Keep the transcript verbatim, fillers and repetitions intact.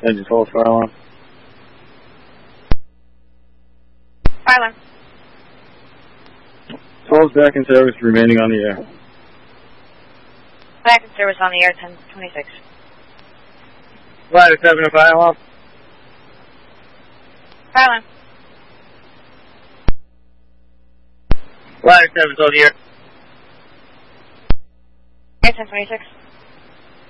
Engine twelve, fire alarm. Fire alarm. twelve back in service, remaining on the air. Back in service on the air, ten twenty-six. Ladder seven, fire alarm. Fire alarm. Ladder seven, on the air. Air ten twenty-six.